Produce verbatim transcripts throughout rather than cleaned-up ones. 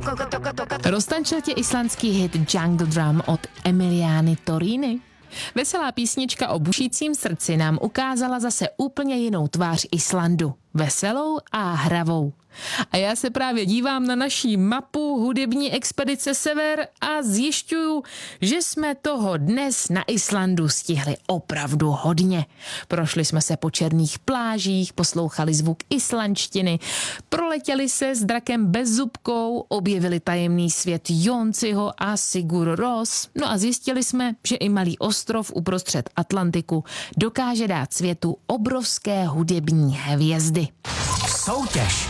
Roztančil tě islandský hit Jungle Drum od Emiliany Toriny? Veselá písnička o bušícím srdci nám ukázala zase úplně jinou tvář Islandu. Veselou a hravou. A já se právě dívám na naší mapu hudební expedice Sever a zjišťuju, že jsme toho dnes na Islandu stihli opravdu hodně. Prošli jsme se po černých plážích, poslouchali zvuk islandštiny, proletěli se s drakem Bezzubkou, objevili tajemný svět Jónsiho a Sigur Rós, no a zjistili jsme, že i malý ostrov uprostřed Atlantiku dokáže dát světu obrovské hudební hvězdy. Soutěž.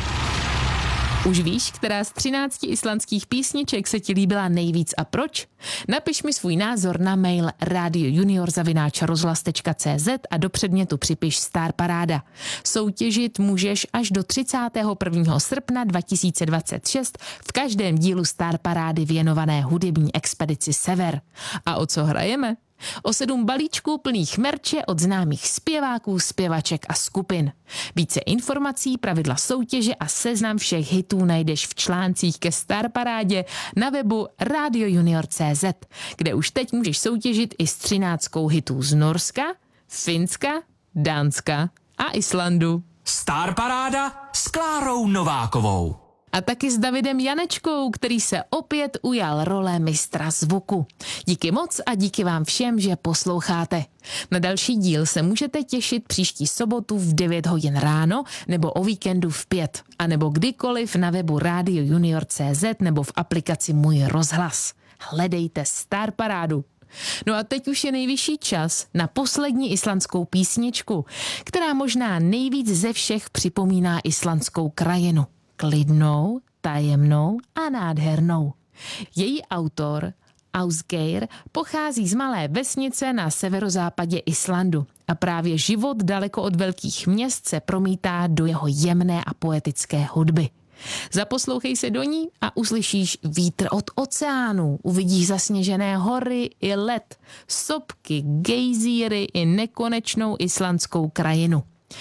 Už víš, která z třinácti islandských písniček se ti líbila nejvíc a proč? Napiš mi svůj názor na mail radiojunior zavináč rozhlas tečka cé zet a do předmětu připiš Star Paráda. Soutěžit můžeš až do třicátého prvního srpna dva tisíce dvacet šest v každém dílu Star Parády věnované hudební expedici Sever. A o co hrajeme? O sedm balíčků plných merče od známých zpěváků, zpěvaček a skupin. Více informací, pravidla soutěže a seznam všech hitů najdeš v článcích ke Star Parádě na webu radiojunior tečka cé zet, kde už teď můžeš soutěžit i s třináctkou hitů z Norska, Finska, Dánska a Islandu. Star Paráda s Klárou Novákovou. A taky s Davidem Janečkou, který se opět ujal role mistra zvuku. Díky moc a díky vám všem, že posloucháte. Na další díl se můžete těšit příští sobotu v devět hodin ráno nebo o víkendu v pět, anebo kdykoliv na webu radiojunior tečka cé zet nebo v aplikaci Můj rozhlas. Hledejte Star Parádu. No a teď už je nejvyšší čas na poslední islandskou písničku, která možná nejvíc ze všech připomíná islandskou krajinu. Klidnou, tajemnou a nádhernou. Její autor, Ásgeir, pochází z malé vesnice na severozápadě Islandu a právě život daleko od velkých měst se promítá do jeho jemné a poetické hudby. Zaposlouchej se do ní a uslyšíš vítr od oceánu, uvidíš zasněžené hory i led, sopky, gejzíry i nekonečnou islandskou krajinu.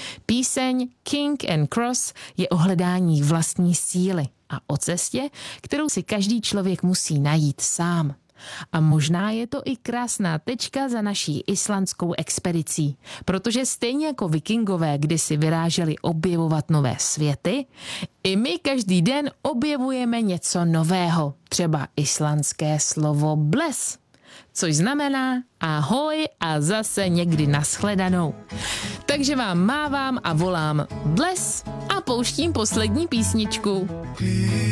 Píseň King and Cross je o hledání vlastní síly a o cestě, kterou si každý člověk musí najít sám. A možná je to i krásná tečka za naší islandskou expedicí, protože stejně jako vikingové kdysi vyráželi objevovat nové světy, i my každý den objevujeme něco nového, třeba islandské slovo bles, což znamená ahoj a zase někdy nashledanou. Takže vám mávám a volám bles a pouštím poslední písničku.